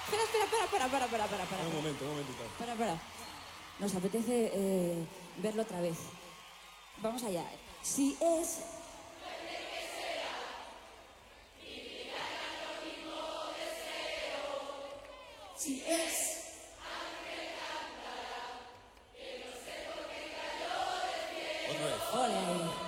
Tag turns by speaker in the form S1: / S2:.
S1: Espera.
S2: Un momentito.
S1: Espera. Nos apetece verlo otra vez. Vamos allá. Si es... Si es...
S2: Otra vez.
S1: Ole.